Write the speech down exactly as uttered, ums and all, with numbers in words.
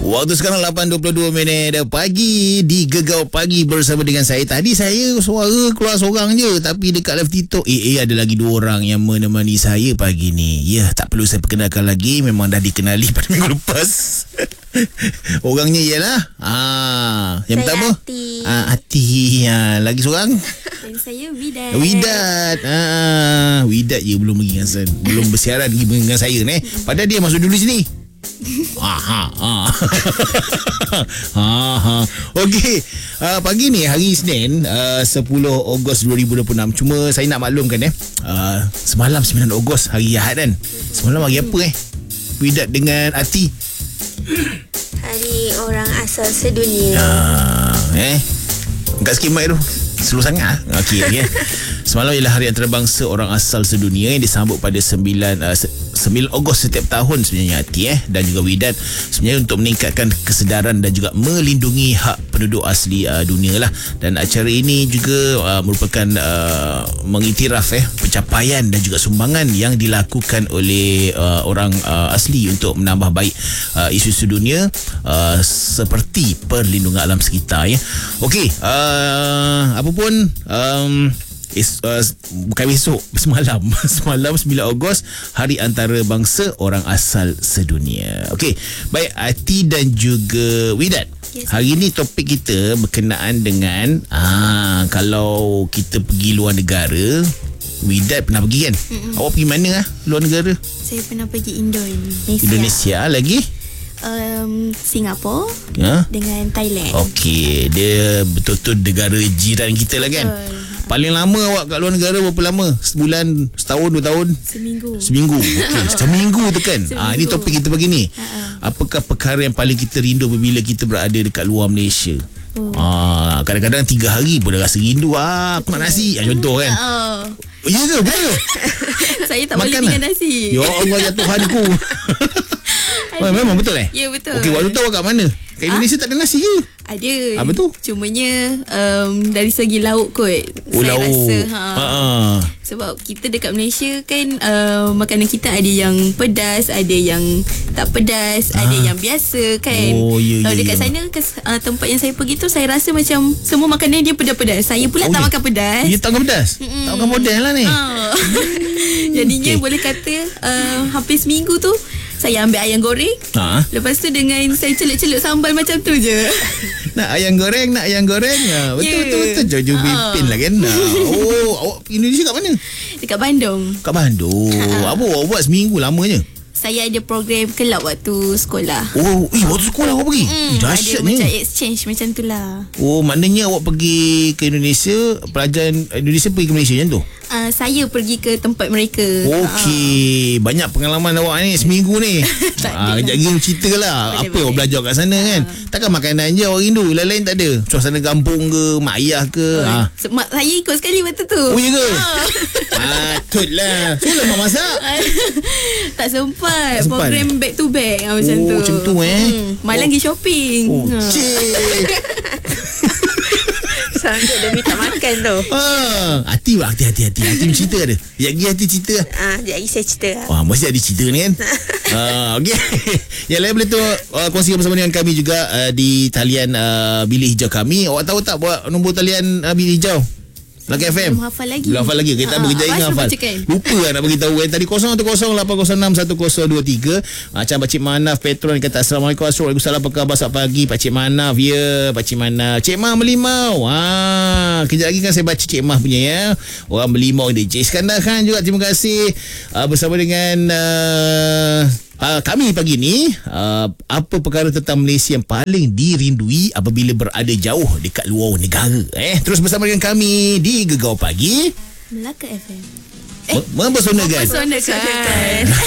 Waktu sekarang lapan dua puluh dua minit pagi di Gegar Pagi bersama dengan saya. Tadi saya suara keluar seorang je, tapi dekat live TikTok eh, eh ada lagi dua orang yang menemani saya pagi ni. Ya, tak perlu saya perkenalkan lagi, memang dah dikenali pada minggu lepas. Orangnya ialah ah, yang saya pertama Ati. Ah, Ati. Ah, lagi seorang Dan saya Widat. Widat. Ah, Widat je belum pergi dengan saya, belum bersiaran lagi dengan saya ni. Padahal dia masuk dulu sini. Ha ha ha. Ha ha. Okey, uh, pagi ni hari Isnin uh, sepuluh Ogos dua ribu dua puluh enam. Cuma saya nak maklumkan eh, uh, semalam sembilan Ogos hari Ahad kan. Semalam hari apa eh? Widat dengan Ati. Hari orang asal sedunia. Ah, eh. Angkat sikit mic tu. Slow sangat. Okey, okey. Semalam ialah hari antarabangsa orang asal sedunia yang disambut pada sembilan uh, sembilan Ogos setiap tahun sebenarnya Ati eh dan juga Widat, sebenarnya untuk meningkatkan kesedaran dan juga melindungi hak penduduk asli uh, dunia lah. Dan acara ini juga uh, merupakan uh, mengiktiraf eh pencapaian dan juga sumbangan yang dilakukan oleh uh, orang uh, asli untuk menambah baik uh, isu-isu dunia uh, seperti perlindungan alam sekitar ya. Okey, uh, apa pun um, Is, uh, bukan besok, semalam semalam sembilan Ogos hari antarabangsa orang asal sedunia. Okey, baik Ati dan juga Widat. Yes. Hari ni topik kita berkenaan dengan ah, kalau kita pergi luar negara. Widat pernah pergi kan? Mm-mm. Awak pergi mana ah luar negara? Saya pernah pergi Indonesia. Indonesia lagi? Um, Singapura ya? Dengan Thailand. Okey, dia betul-betul negara jiran kita lah kan? Betul. Paling lama awak kat luar negara berapa lama? Sebulan, setahun, dua tahun? Seminggu. Seminggu. Okey, seminggu tu kan. Ah, ini topik kita pagi ni. Uh-uh. Apakah perkara yang paling kita rindu apabila kita berada dekat luar Malaysia? Oh. Ah, kadang-kadang tiga hari pun dah rasa rindu. Ah, aku nak nasi. Ah, contoh kan. Oh. Ya ke? Betul. Saya tak boleh tinggal nasi. Ya Allah, ya Tuhanku. Oh, memang betul eh? Ya, betul. Okey, waktu tu awak kat mana? Kat Indonesia ha? Tak ada nasi ke? Ada. Apa tu? Cumanya um, dari segi lauk kot. Oh, saya lauk. rasa ha. Ha-ha. Sebab kita dekat Malaysia kan uh, makanan kita ada yang pedas, ada yang tak pedas, ha. ada yang biasa kan. Oh, ya, Kalau ya, dekat ya. sana ke, uh, tempat yang saya pergi tu saya rasa macam semua makanan dia pedas-pedas. Saya pula oh, tak ya. makan pedas. Ya, tak makan pedas? Mm-mm. Tak makan model lah ni. Ha. Jadinya okay. boleh kata uh, hampir seminggu tu saya ambil ayam goreng. Ha? Lepas tu dengan saya celup-celup sambal macam tu je. Nak ayam goreng, nak ayam goreng. Ha, betul, yeah. betul, betul. Jojo Bipin lah kan. Ha. Oh, awak Indonesia kat mana? Dekat Bandung. Kat Bandung. Ha. Apa awak buat seminggu lamanya? Saya ada program kelab waktu sekolah. Oh, eh, waktu sekolah awak pergi? Mm, eh, dahsyat ada ni. macam exchange macam tu lah. Oh, maknanya awak pergi ke Indonesia, pelajar Indonesia pergi ke Malaysia macam tu? Uh, saya pergi ke tempat mereka. Okey, uh. banyak pengalaman awak ni seminggu ni. Ah, kejap lagi cerita lah boleh, apa boleh. Awak belajar kat sana uh. kan. Takkan makanan je awak rindu, lain-lain tak ada. Suasana kampung ke, mak ayah ke. Oh, ah. Mak saya ikut sekali waktu tu. Oh, ya ke? Patutlah. So lah mak masak. Tak sempat. Program back to back ah, macam oh, tu. Macam tu eh. Hmm. Malang pergi oh. shopping. Oh, ha. Cik. Sampai dah minta makan tu. Ah, hati hati hati hati. Hati cerita ada. Sekejap lagi hati cerita. Ah, sekejap lagi saya cerita. Wah, mesti ada cerita ni kan. ah, okey. Yang lain boleh tu uh, kongsikan bersama dengan kami juga uh, di talian uh, bilik hijau kami. Awak tahu tak buat nombor talian uh, bilik hijau? Lagi F M. Belum hafal lagi. Belum hafal lagi. Kita berkejap ingat hafal. Lupa lah nak beritahu kan. Tadi kosong satu kosong lapan kosong enam satu kosong dua tiga. Macam Pakcik Manaf Petron kata Assalamualaikum Waalaikumsalam. Apa khabar selamat pagi Pakcik Manaf. Ya Pakcik Manaf. Cik Mah Melimau. Ha, kejap lagi kan saya baca Cik Mah punya ya. Orang Melimau dia. Cik Iskandar Khan juga terima kasih. Uh, bersama dengan uh, Uh, kami pagi ni uh, apa perkara tentang Malaysia yang paling dirindui apabila berada jauh dekat luar negara eh terus bersama dengan kami di Gegar Pagi Melaka F M. Eh, mempersonakan. Mempersonakan.